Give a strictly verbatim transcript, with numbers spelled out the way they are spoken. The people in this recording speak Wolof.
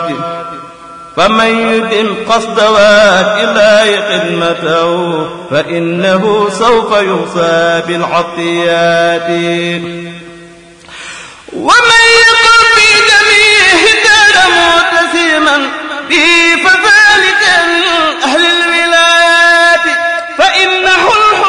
فمن يدم قصد وات الله خدمته فإنه سوف يوصى بالعطيات. ومن